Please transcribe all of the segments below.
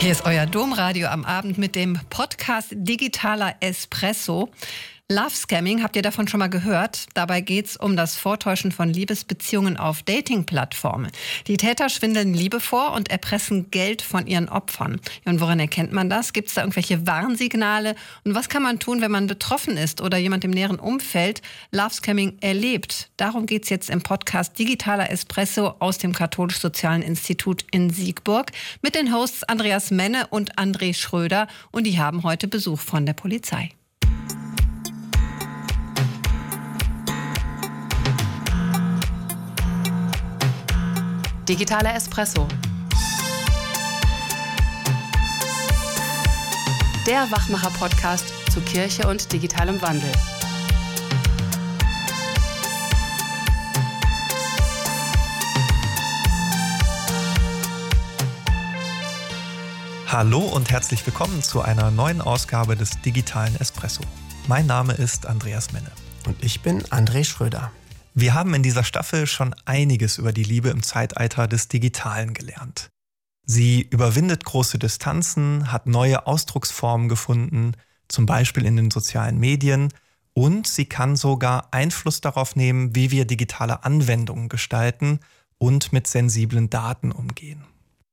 Hier ist euer Domradio am Abend mit dem Podcast Digitaler Espresso. Love Scamming, habt ihr davon schon mal gehört? Dabei geht es um das Vortäuschen von Liebesbeziehungen auf Dating-Plattformen. Die Täter schwindeln Liebe vor und erpressen Geld von ihren Opfern. Ja, und woran erkennt man das? Gibt es da irgendwelche Warnsignale? Und was kann man tun, wenn man betroffen ist oder jemand im näheren Umfeld Love Scamming erlebt? Darum geht es jetzt im Podcast Digitaler Espresso aus dem Katholisch-Sozialen Institut in Siegburg mit den Hosts Andreas Menne und André Schröder. Und die haben heute Besuch von der Polizei. Digitaler Espresso. Der Wachmacher-Podcast zu Kirche und digitalem Wandel. Hallo und herzlich willkommen zu einer neuen Ausgabe des Digitalen Espresso. Mein Name ist Andreas Menne. Und ich bin André Schröder. Wir haben in dieser Staffel schon einiges über die Liebe im Zeitalter des Digitalen gelernt. Sie überwindet große Distanzen, hat neue Ausdrucksformen gefunden, zum Beispiel in den sozialen Medien, und sie kann sogar Einfluss darauf nehmen, wie wir digitale Anwendungen gestalten und mit sensiblen Daten umgehen.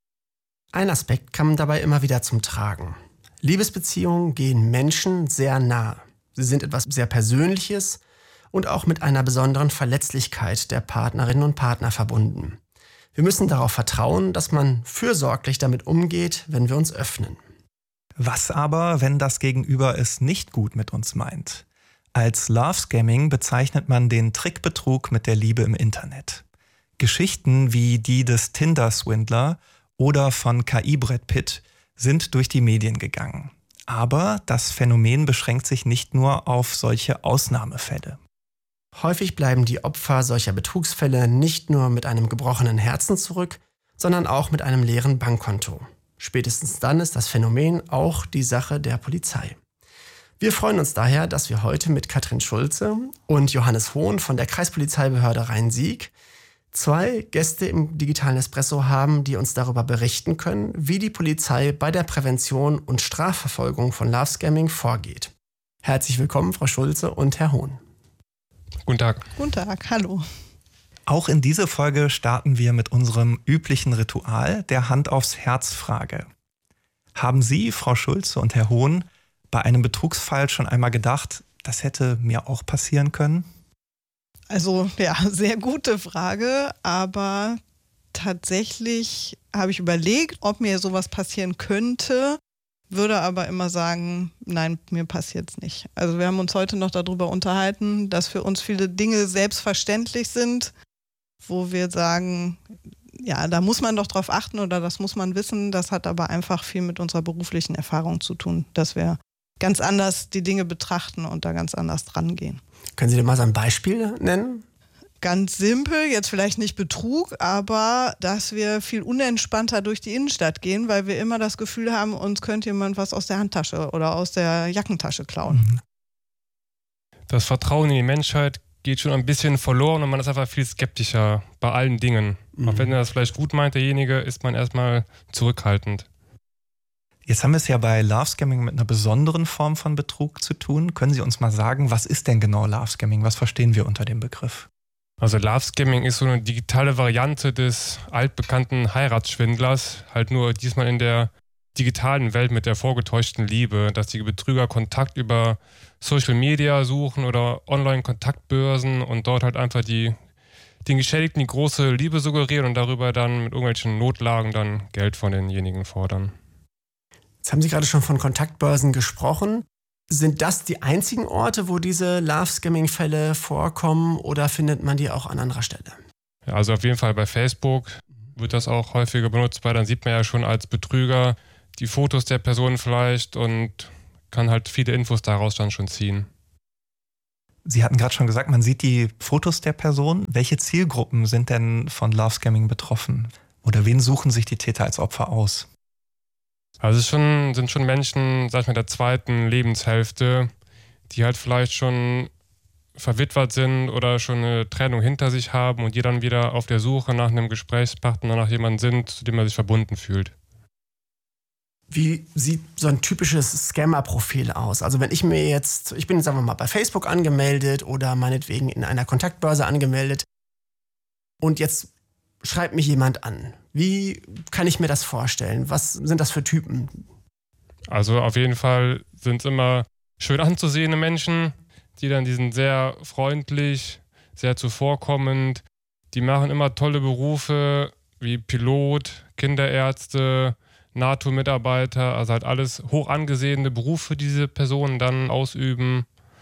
Ein Aspekt kam dabei immer wieder zum Tragen. Liebesbeziehungen gehen Menschen sehr nahe. Sie sind etwas sehr Persönliches und auch mit einer besonderen Verletzlichkeit der Partnerinnen und Partner verbunden. Wir müssen darauf vertrauen, dass man fürsorglich damit umgeht, wenn wir uns öffnen. Was aber, wenn das Gegenüber es nicht gut mit uns meint? Als Love Scamming bezeichnet man den Trickbetrug mit der Liebe im Internet. Geschichten wie die des Tinder-Swindler oder von KI-Brad Pitt sind durch die Medien gegangen. Aber das Phänomen beschränkt sich nicht nur auf solche Ausnahmefälle. Häufig bleiben die Opfer solcher Betrugsfälle nicht nur mit einem gebrochenen Herzen zurück, sondern auch mit einem leeren Bankkonto. Spätestens dann ist das Phänomen auch die Sache der Polizei. Wir freuen uns daher, dass wir heute mit Katrin Schulze und Johannes Hohn von der Kreispolizeibehörde Rhein-Sieg zwei Gäste im Digitalen Espresso haben, die uns darüber berichten können, wie die Polizei bei der Prävention und Strafverfolgung von Love Scamming vorgeht. Herzlich willkommen, Frau Schulze und Herr Hohn. Guten Tag. Guten Tag, hallo. Auch in diese Folge starten wir mit unserem üblichen Ritual, der Hand aufs Herz-Frage. Haben Sie, Frau Schulze und Herr Hohn, bei einem Betrugsfall schon einmal gedacht, das hätte mir auch passieren können? Also ja, sehr gute Frage, aber tatsächlich habe ich überlegt, ob mir sowas passieren könnte, würde aber immer sagen, nein, mir passiert es nicht. Also wir haben uns heute noch darüber unterhalten, dass für uns viele Dinge selbstverständlich sind, wo wir sagen, ja, da muss man doch drauf achten oder das muss man wissen. Das hat aber einfach viel mit unserer beruflichen Erfahrung zu tun, dass wir ganz anders die Dinge betrachten und da ganz anders dran gehen. Können Sie denn mal so ein Beispiel nennen? Ganz simpel, jetzt vielleicht nicht Betrug, aber dass wir viel unentspannter durch die Innenstadt gehen, weil wir immer das Gefühl haben, uns könnte jemand was aus der Handtasche oder aus der Jackentasche klauen. Das Vertrauen in die Menschheit geht schon ein bisschen verloren und man ist einfach viel skeptischer bei allen Dingen. Auch wenn er das vielleicht gut meint, derjenige, ist man erstmal zurückhaltend. Jetzt haben wir es ja bei Love Scamming mit einer besonderen Form von Betrug zu tun. Können Sie uns mal sagen, was ist denn genau Love Scamming? Was verstehen wir unter dem Begriff? Also Love Scamming ist so eine digitale Variante des altbekannten Heiratsschwindlers, halt nur diesmal in der digitalen Welt mit der vorgetäuschten Liebe, dass die Betrüger Kontakt über Social Media suchen oder Online-Kontaktbörsen und dort halt einfach den Geschädigten die große Liebe suggerieren und darüber dann mit irgendwelchen Notlagen dann Geld von denjenigen fordern. Jetzt haben Sie gerade schon von Kontaktbörsen gesprochen. Sind das die einzigen Orte, wo diese Love-Scamming-Fälle vorkommen oder findet man die auch an anderer Stelle? Ja, also auf jeden Fall bei Facebook wird das auch häufiger benutzt, weil dann sieht man ja schon als Betrüger die Fotos der Person vielleicht und kann halt viele Infos daraus dann schon ziehen. Sie hatten gerade schon gesagt, man sieht die Fotos der Person. Welche Zielgruppen sind denn von Love Scamming betroffen? Oder wen suchen sich die Täter als Opfer aus? Also es sind schon Menschen, sag ich mal, der zweiten Lebenshälfte, die halt vielleicht schon verwitwet sind oder schon eine Trennung hinter sich haben und die dann wieder auf der Suche nach einem Gesprächspartner, nach jemandem sind, zu dem man sich verbunden fühlt. Wie sieht so ein typisches Scammer-Profil aus? Also wenn ich bin jetzt, sagen wir mal, bei Facebook angemeldet oder meinetwegen in einer Kontaktbörse angemeldet und jetzt schreibt mich jemand an. Wie kann ich mir das vorstellen? Was sind das für Typen? Also auf jeden Fall sind es immer schön anzusehende Menschen, die sind sehr freundlich, sehr zuvorkommend. Die machen immer tolle Berufe wie Pilot, Kinderärzte, NATO-Mitarbeiter, also halt alles hoch angesehene Berufe, die diese Personen dann ausüben.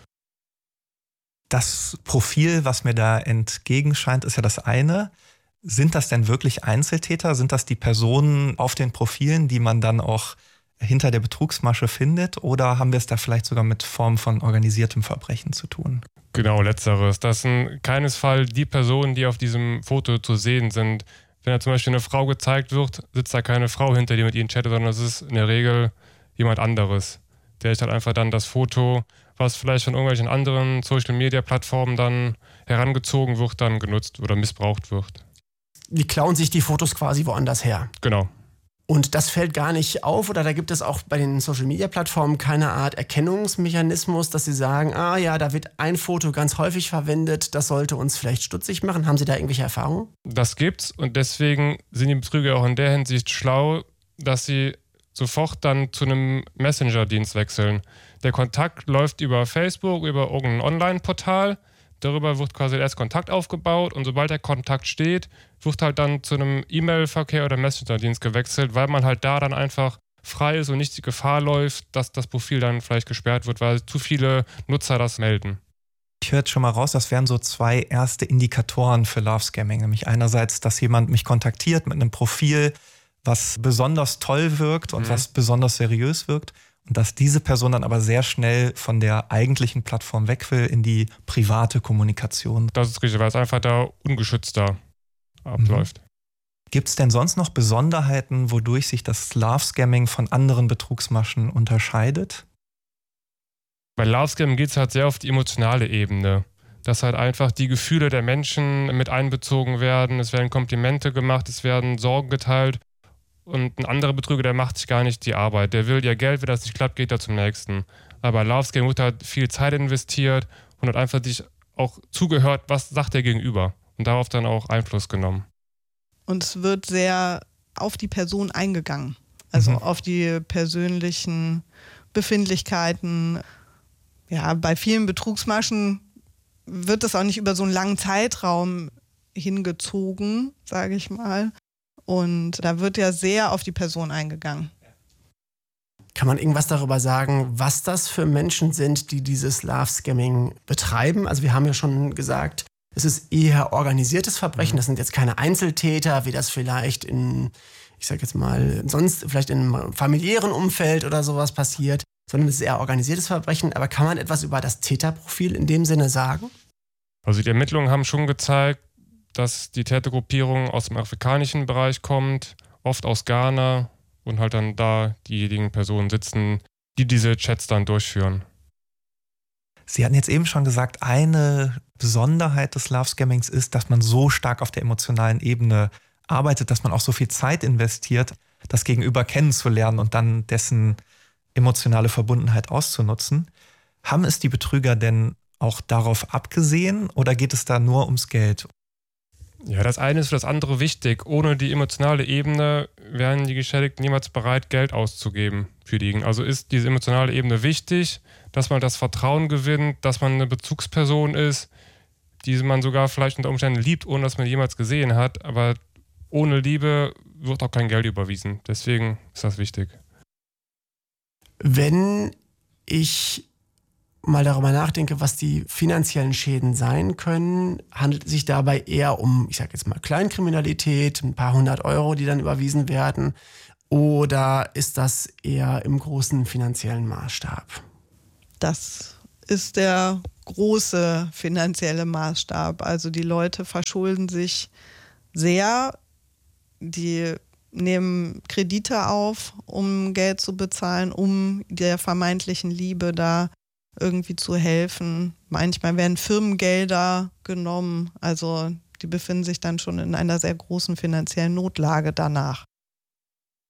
Das Profil, was mir da entgegenscheint, ist ja das eine. Sind das denn wirklich Einzeltäter? Sind das die Personen auf den Profilen, die man dann auch hinter der Betrugsmasche findet? Oder haben wir es da vielleicht sogar mit Formen von organisiertem Verbrechen zu tun? Genau, letzteres. Das sind keinesfalls die Personen, die auf diesem Foto zu sehen sind. Wenn da zum Beispiel eine Frau gezeigt wird, sitzt da keine Frau hinter, die mit ihnen chattet, sondern es ist in der Regel jemand anderes. Der ist halt einfach dann das Foto, was vielleicht von irgendwelchen anderen Social-Media-Plattformen dann herangezogen wird, dann genutzt oder missbraucht wird. Die klauen sich die Fotos quasi woanders her. Genau. Und das fällt gar nicht auf, oder da gibt es auch bei den Social-Media-Plattformen keine Art Erkennungsmechanismus, dass sie sagen, da wird ein Foto ganz häufig verwendet, das sollte uns vielleicht stutzig machen. Haben Sie da irgendwelche Erfahrungen? Das gibt's und deswegen sind die Betrüger auch in der Hinsicht schlau, dass sie sofort dann zu einem Messenger-Dienst wechseln. Der Kontakt läuft über Facebook, über irgendein Online-Portal. Darüber wird quasi erst Kontakt aufgebaut und sobald der Kontakt steht, wird halt dann zu einem E-Mail-Verkehr oder Messenger-Dienst gewechselt, weil man halt da dann einfach frei ist und nicht die Gefahr läuft, dass das Profil dann vielleicht gesperrt wird, weil zu viele Nutzer das melden. Ich höre jetzt schon mal raus, das wären so zwei erste Indikatoren für Love Scamming. Nämlich einerseits, dass jemand mich kontaktiert mit einem Profil, was besonders toll wirkt und was besonders seriös wirkt. Und dass diese Person dann aber sehr schnell von der eigentlichen Plattform weg will in die private Kommunikation. Das ist richtig, weil es einfach da ungeschützter abläuft. Gibt es denn sonst noch Besonderheiten, wodurch sich das Love-Scamming von anderen Betrugsmaschen unterscheidet? Bei Love-Scamming geht es halt sehr auf die emotionale Ebene. Dass halt einfach die Gefühle der Menschen mit einbezogen werden. Es werden Komplimente gemacht, es werden Sorgen geteilt. Und ein anderer Betrüger, der macht sich gar nicht die Arbeit. Der will ja Geld, wenn das nicht klappt, geht er zum nächsten. Aber bei Love-Scamming wird halt viel Zeit investiert und hat einfach sich auch zugehört, was sagt der Gegenüber. Und darauf dann auch Einfluss genommen. Und es wird sehr auf die Person eingegangen. Also auf die persönlichen Befindlichkeiten. Ja, bei vielen Betrugsmaschen wird es auch nicht über so einen langen Zeitraum hingezogen, sage ich mal. Und da wird ja sehr auf die Person eingegangen. Kann man irgendwas darüber sagen, was das für Menschen sind, die dieses Love-Scamming betreiben? Also wir haben ja schon gesagt, es ist eher organisiertes Verbrechen. Das sind jetzt keine Einzeltäter, wie das vielleicht sonst vielleicht in einem familiären Umfeld oder sowas passiert, sondern es ist eher organisiertes Verbrechen. Aber kann man etwas über das Täterprofil in dem Sinne sagen? Also die Ermittlungen haben schon gezeigt, dass die Tätergruppierung aus dem afrikanischen Bereich kommt, oft aus Ghana und halt dann da diejenigen Personen sitzen, die diese Chats dann durchführen. Sie hatten jetzt eben schon gesagt, eine Besonderheit des Love-Scammings ist, dass man so stark auf der emotionalen Ebene arbeitet, dass man auch so viel Zeit investiert, das Gegenüber kennenzulernen und dann dessen emotionale Verbundenheit auszunutzen. Haben es die Betrüger denn auch darauf abgesehen oder geht es da nur ums Geld? Ja, das eine ist für das andere wichtig. Ohne die emotionale Ebene wären die Geschädigten niemals bereit, Geld auszugeben für die. Also ist diese emotionale Ebene wichtig, dass man das Vertrauen gewinnt, dass man eine Bezugsperson ist, die man sogar vielleicht unter Umständen liebt, ohne dass man jemals gesehen hat. Aber ohne Liebe wird auch kein Geld überwiesen. Deswegen ist das wichtig. Wenn ich mal darüber nachdenke, was die finanziellen Schäden sein können, handelt es sich dabei eher um, ich sage jetzt mal Kleinkriminalität, ein paar 100 Euro, die dann überwiesen werden, oder ist das eher im großen finanziellen Maßstab? Das ist der große finanzielle Maßstab. Also die Leute verschulden sich sehr, die nehmen Kredite auf, um Geld zu bezahlen, um der vermeintlichen Liebe da irgendwie zu helfen. Manchmal werden Firmengelder genommen. Also die befinden sich dann schon in einer sehr großen finanziellen Notlage danach.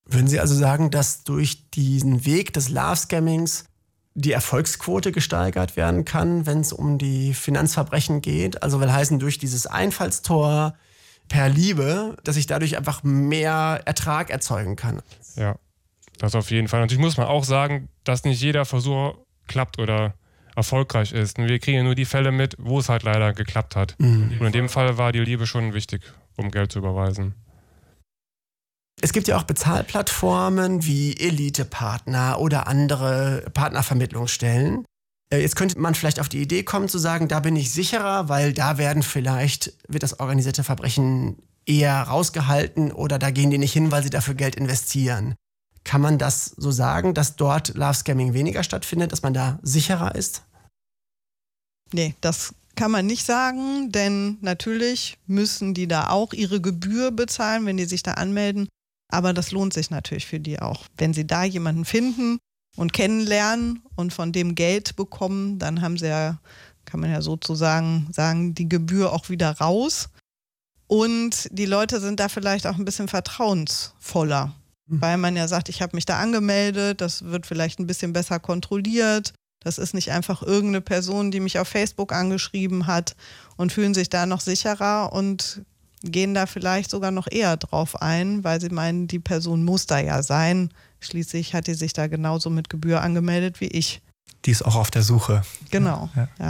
Würden Sie also sagen, dass durch diesen Weg des Love-Scammings die Erfolgsquote gesteigert werden kann, wenn es um die Finanzverbrechen geht? Also will heißen, durch dieses Einfallstor per Liebe, dass ich dadurch einfach mehr Ertrag erzeugen kann. Ja, das auf jeden Fall. Natürlich muss man auch sagen, dass nicht jeder Versuch klappt oder erfolgreich ist. Und wir kriegen ja nur die Fälle mit, wo es halt leider geklappt hat. Und in dem Fall war die Liebe schon wichtig, um Geld zu überweisen. Es gibt ja auch Bezahlplattformen wie Elite-Partner oder andere Partnervermittlungsstellen. Jetzt könnte man vielleicht auf die Idee kommen zu sagen, da bin ich sicherer, weil da wird das organisierte Verbrechen eher rausgehalten oder da gehen die nicht hin, weil sie dafür Geld investieren. Kann man das so sagen, dass dort Love-Scamming weniger stattfindet, dass man da sicherer ist? Nee, das kann man nicht sagen, denn natürlich müssen die da auch ihre Gebühr bezahlen, wenn die sich da anmelden. Aber das lohnt sich natürlich für die auch. Wenn sie da jemanden finden und kennenlernen und von dem Geld bekommen, dann haben sie ja, kann man ja sozusagen sagen, die Gebühr auch wieder raus. Und die Leute sind da vielleicht auch ein bisschen vertrauensvoller, weil man ja sagt, ich habe mich da angemeldet, das wird vielleicht ein bisschen besser kontrolliert. Das ist nicht einfach irgendeine Person, die mich auf Facebook angeschrieben hat, und fühlen sich da noch sicherer und gehen da vielleicht sogar noch eher drauf ein, weil sie meinen, die Person muss da ja sein. Schließlich hat die sich da genauso mit Gebühr angemeldet wie ich. Die ist auch auf der Suche. Genau, ja.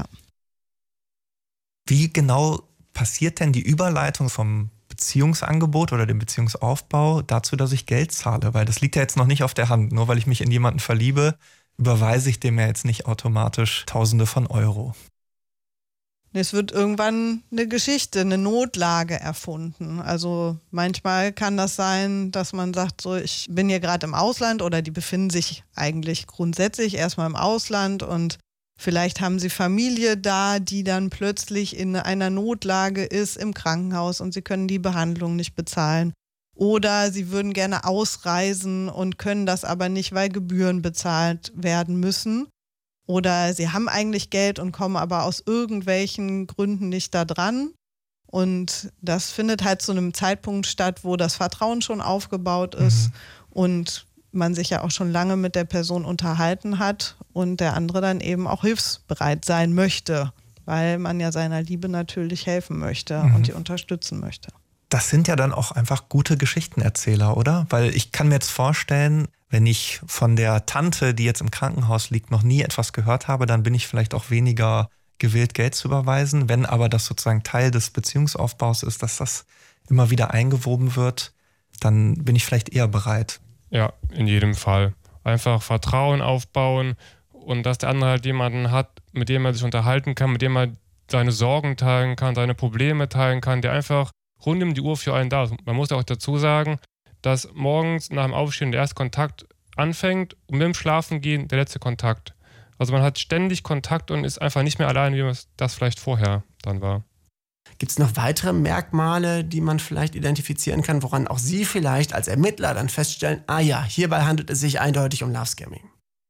Wie genau passiert denn die Überleitung vom Beziehungsangebot oder dem Beziehungsaufbau dazu, dass ich Geld zahle? Weil das liegt ja jetzt noch nicht auf der Hand. Nur weil ich mich in jemanden verliebe, überweise ich dem ja jetzt nicht automatisch Tausende von Euro. Es wird irgendwann eine Geschichte, eine Notlage erfunden. Also manchmal kann das sein, dass man sagt, so, ich bin hier gerade im Ausland, oder die befinden sich eigentlich grundsätzlich erstmal im Ausland und vielleicht haben sie Familie da, die dann plötzlich in einer Notlage ist im Krankenhaus und sie können die Behandlung nicht bezahlen. Oder sie würden gerne ausreisen und können das aber nicht, weil Gebühren bezahlt werden müssen. Oder sie haben eigentlich Geld und kommen aber aus irgendwelchen Gründen nicht da dran. Und das findet halt zu einem Zeitpunkt statt, wo das Vertrauen schon aufgebaut ist und man sich ja auch schon lange mit der Person unterhalten hat und der andere dann eben auch hilfsbereit sein möchte, weil man ja seiner Liebe natürlich helfen möchte und die unterstützen möchte. Das sind ja dann auch einfach gute Geschichtenerzähler, oder? Weil ich kann mir jetzt vorstellen, wenn ich von der Tante, die jetzt im Krankenhaus liegt, noch nie etwas gehört habe, dann bin ich vielleicht auch weniger gewillt, Geld zu überweisen. Wenn aber das sozusagen Teil des Beziehungsaufbaus ist, dass das immer wieder eingewoben wird, dann bin ich vielleicht eher bereit. Ja, in jedem Fall. Einfach Vertrauen aufbauen und dass der andere halt jemanden hat, mit dem er sich unterhalten kann, mit dem er seine Sorgen teilen kann, seine Probleme teilen kann, der einfach rund um die Uhr für einen da ist. Man muss auch dazu sagen, dass morgens nach dem Aufstehen der erste Kontakt anfängt und mit dem Schlafengehen der letzte Kontakt. Also man hat ständig Kontakt und ist einfach nicht mehr allein, wie das vielleicht vorher dann war. Gibt es noch weitere Merkmale, die man vielleicht identifizieren kann, woran auch Sie vielleicht als Ermittler dann feststellen, hierbei handelt es sich eindeutig um Love-Scamming?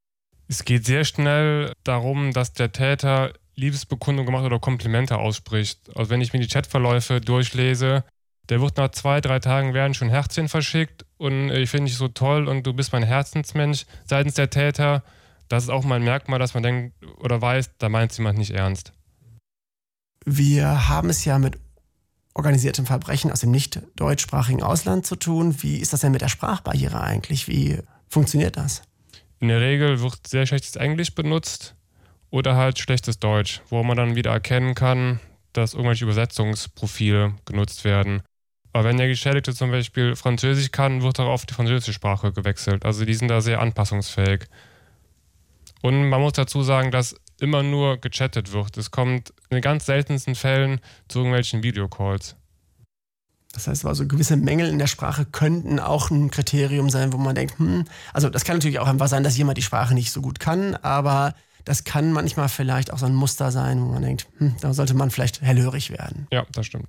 Es geht sehr schnell darum, dass der Täter Liebesbekundung gemacht oder Komplimente ausspricht. Also wenn ich mir die Chatverläufe durchlese, der wird nach 2-3 Tagen werden schon Herzchen verschickt und ich finde dich so toll und du bist mein Herzensmensch seitens der Täter. Das ist auch mal ein Merkmal, dass man denkt oder weiß, da meint es jemand nicht ernst. Wir haben es ja mit organisiertem Verbrechen aus dem nicht deutschsprachigen Ausland zu tun. Wie ist das denn mit der Sprachbarriere eigentlich? Wie funktioniert das? In der Regel wird sehr schlechtes Englisch benutzt oder halt schlechtes Deutsch, wo man dann wieder erkennen kann, dass irgendwelche Übersetzungsprofile genutzt werden. Aber wenn der Geschädigte zum Beispiel Französisch kann, wird auch auf die französische Sprache gewechselt. Also die sind da sehr anpassungsfähig. Und man muss dazu sagen, dass immer nur gechattet wird. Es kommt in den ganz seltensten Fällen zu irgendwelchen Videocalls. Das heißt also, gewisse Mängel in der Sprache könnten auch ein Kriterium sein, wo man denkt, also das kann natürlich auch einfach sein, dass jemand die Sprache nicht so gut kann, aber das kann manchmal vielleicht auch so ein Muster sein, wo man denkt, da sollte man vielleicht hellhörig werden. Ja, das stimmt.